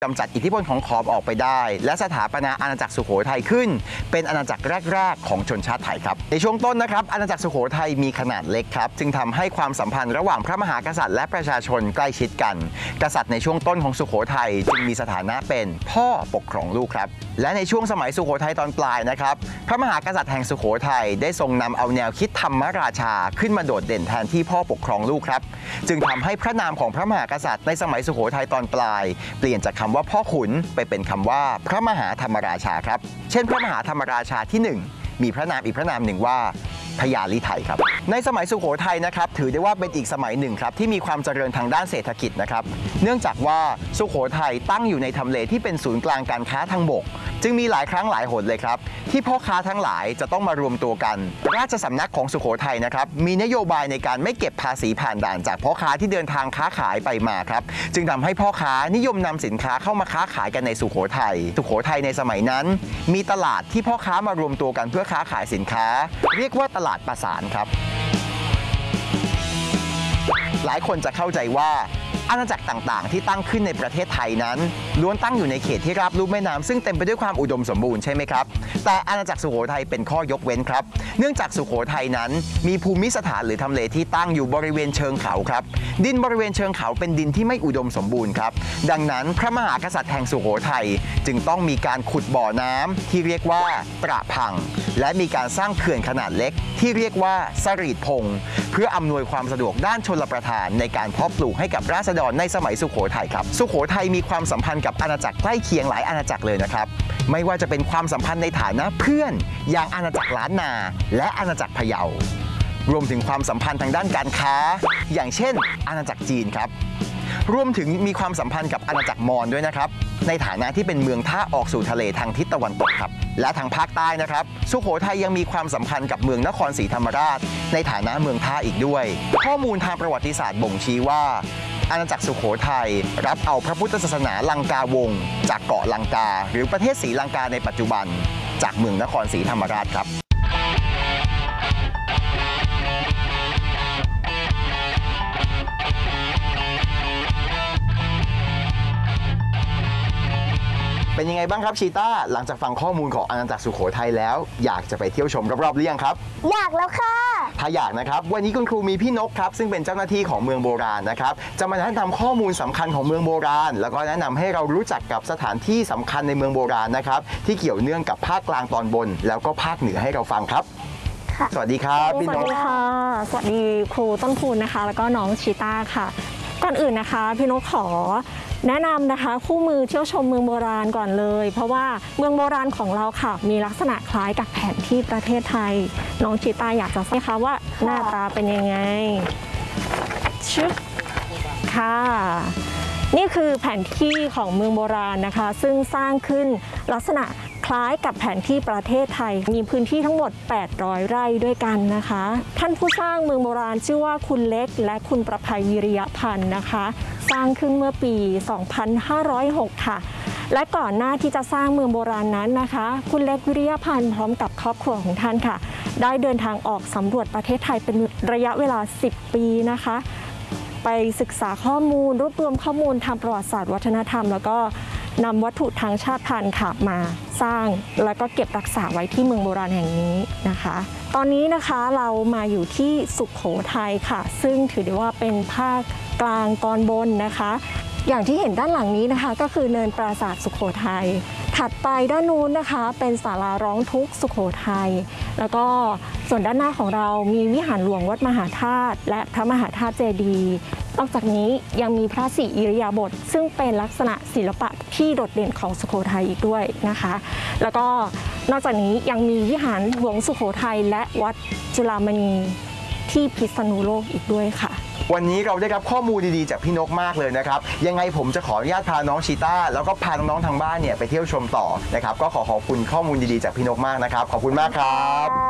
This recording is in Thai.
กำจัดอิทธิพลของขอมออกไปได้และสถาปนาอาณาจักรสุโขทัยขึ้นเป็นอาณาจักรแรกๆของชนชาติไทยครับในช่วงต้นนะครับอาณาจักรสุโขทัยมีขนาดเล็กครับจึงทำให้ความสัมพันธ์ระหว่างพระมหากษัตริย์และประชาชนใกล้ชิดกันกษัตริย์ในช่วงต้นของสุโขทัยจึงมีสถานะเป็นพ่อปกครองลูกครับและในช่วงสมัยสุโขทัยตอนปลายนะครับพระมหากษัตริย์แห่งสุโขทัยได้ทรงนำเอาแนวคิดธรรมราชาขึ้นมาโดดเด่นแทนที่พ่อปกครองลูกครับจึงทำให้พระนามของพระมหากษัตริย์ในสมัยสุโขทัยตอนปลายเปลี่ยนจากคำว่าพ่อขุนไปเป็นคำว่าพระมหาธรรมราชาครับเช่นพระมหาธรรมราชาที่1มีพระนามอีกพระนามหนึ่งว่าพญาลิไทยครับในสมัยสุโขทัยนะครับถือได้ว่าเป็นอีกสมัยหนึ่งครับที่มีความเจริญทางด้านเศรษฐกิจนะครับเนื่องจากว่าสุโขทัยตั้งอยู่ในทำเลที่เป็นศูนย์กลางการค้าทางบกจึงมีหลายครั้งหลายหนเลยครับที่พ่อค้าทั้งหลายจะต้องมารวมตัวกันราชสำนักของสุโขทัยนะครับมีนโยบายในการไม่เก็บภาษีผ่านด่านจากพ่อค้าที่เดินทางค้าขายไปมาครับจึงทำให้พ่อค้านิยมนำสินค้าเข้ามาค้าขายกันในสุโขทัยในสมัยนั้นมีตลาดที่พ่อค้ามารวมตัวกันเพื่อค้าขายสินค้าเรียกว่าตลาดปสานครับหลายคนจะเข้าใจว่าอาณาจักรต่างๆที่ตั้งขึ้นในประเทศไทยนั้นล้วนตั้งอยู่ในเขตที่ราบลุ่มแม่น้ำซึ่งเต็มไปด้วยความอุดมสมบูรณ์ใช่ไหมครับแต่อาณาจักรสุโขทัยเป็นข้อยกเว้นครับเนื่องจากสุโขทัยนั้นมีภูมิสถานหรือทำเลที่ตั้งอยู่บริเวณเชิงเขาครับดินบริเวณเชิงเขาเป็นดินที่ไม่อุดมสมบูรณ์ครับดังนั้นพระมหากษัตริย์แห่งสุโขทัยจึงต้องมีการขุดบ่อน้ำที่เรียกว่าประพังและมีการสร้างเขื่อนขนาดเล็กที่เรียกว่าสรีดพงเพื่ออำนวยความสะดวกด้านชลประทานในการเพาะปลูกให้กับราษฎรในสมัยสุโขทัยครับสุโขทัยมีความสัมพันธ์กับอาณาจักรใกล้เคียงหลายอาณาจักรเลยนะครับไม่ว่าจะเป็นความสัมพันธ์ในฐานะเพื่อนอย่างอาณาจักรล้านนาและอาณาจักรพะเยารวมถึงความสัมพันธ์ทางด้านการค้าอย่างเช่นอาณาจักรจีนครับรวมถึงมีความสัมพันธ์กับอาณาจักรมอญด้วยนะครับในฐานะที่เป็นเมืองท่าออกสู่ทะเลทางทิศตะวันตกครับและทางภาคใต้นะครับสุโขทัยยังมีความสัมพันธ์กับเมืองนครศรีธรรมราชในฐานะเมืองท่าอีกด้วยข้อมูลทางประวัติศาสตร์บ่งชี้ว่าอาณาจักรสุโขทัยรับเอาพระพุทธศาสนาลังกาวงศ์จากเกาะลังกาหรือประเทศศรีลังกาในปัจจุบันจากเมืองนครศรีธรรมราชครับเป็นยังไงบ้างครับชีต้าหลังจากฟังข้อมูลของอาณาจักรสุโขทัยแล้วอยากจะไปเที่ยวชมรอบๆหรือยังครับอยากแล้วค่ะถ้าอยากนะครับวันนี้คุณครูมีพี่นกครับซึ่งเป็นเจ้าหน้าที่ของเมืองโบราณนะครับจะมาแนะนำข้อมูลสำคัญของเมืองโบราณแล้วก็แนะนำให้เรารู้จักกับสถานที่สำคัญในเมืองโบราณนะครับที่เกี่ยวเนื่องกับภาคกลางตอนบนแล้วก็ภาคเหนือให้เราฟังครับสวัสดีครับพี่นกสวัสดีค่ะสวัสดีครูต้นคูณนะคะแล้วก็น้องชีต้าค่ะก่อนอื่นนะคะพี่นกขอแนะนำนะคะคู่มือเที่ยวชมเมืองโบราณก่อนเลยเพราะว่าเมืองโบราณของเราค่ะมีลักษณะคล้ายกับแผนที่ประเทศไทยน้องชีต้าอยากจะทราบคะว่าหน้าตาเป็นยังไงชึบค่ะนี่คือแผนที่ของเมืองโบราณนะคะซึ่งสร้างขึ้นลักษณะคล้ายกับแผนที่ประเทศไทยมีพื้นที่ทั้งหมด800ไร่ด้วยกันนะคะท่านผู้สร้างเมืองโบราณชื่อว่าคุณเล็กและคุณประภัยวิริยพันธ์นะคะสร้างขึ้นเมื่อปี 2506 ค่ะและก่อนหน้าที่จะสร้างเมืองโบราณนั้นนะคะคุณเล็กวิริยพันธ์พร้อมกับครอบครัวของท่านค่ะได้เดินทางออกสำรวจประเทศไทยเป็นระยะเวลา10 ปีนะคะไปศึกษาข้อมูลรวบรวมข้อมูลทางประวัติศาสตร์วัฒนธรรมแล้วก็นำวัตถุทางชาติพันธุ์ค่ะมาสร้างแล้วก็เก็บรักษาไว้ที่เมืองโบราณแห่งนี้นะคะตอนนี้นะคะเรามาอยู่ที่สุโขทัยค่ะซึ่งถือได้ว่าเป็นภาคกลางตอนบนนะคะอย่างที่เห็นด้านหลังนี้นะคะก็คือเนินปราสาทสุโขทัยถัดไปด้านนู้นนะคะเป็นศาลาร้องทุกข์สุโขทัยแล้วก็ส่วนด้านหน้าของเรามีวิหารหลวงวัดมหาธาตุและพระมหาธาตุเจดีย์นอกจากนี้ยังมีพระศรีอิริยาบถซึ่งเป็นลักษณะศิลปะที่โดดเด่นของสุโขทัยอีกด้วยนะคะแล้วก็นอกจากนี้ยังมีวิหารหลวงสุโขทัยและวัดจุฬามณีที่พิษณุโลกอีกด้วยค่ะวันนี้เราได้รับข้อมูลดีๆจากพี่นกมากเลยนะครับยังไงผมจะขออนุญาตพาน้องชีต้าแล้วก็พาน้องๆทางบ้านเนี่ยไปเที่ยวชมต่อนะครับก็ขอบคุณข้อมูลดีๆจากพี่นกมากนะครับขอบคุณมากครับ